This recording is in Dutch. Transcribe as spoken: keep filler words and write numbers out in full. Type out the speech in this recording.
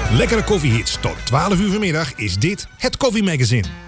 Lekkere koffiehits tot twaalf uur vanmiddag is dit het Koffie Magazine.